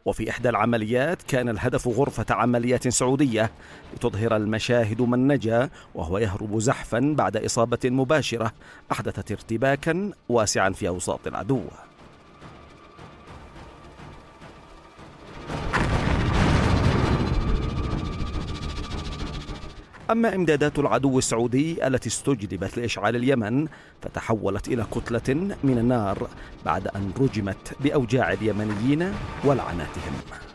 وفي إحدى العمليات كان الهدف غرفة عمليات سعودية لتظهر المشاهد من نجا وهو يهرب زحفا بعد إصابة مباشرة أحدثت ارتباكا واسعا في أوساط العدو. أما إمدادات العدو السعودي التي استجلبت لإشعال اليمن فتحولت إلى كتلة من النار بعد أن رجمت بأوجاع اليمنيين ولعناتهم.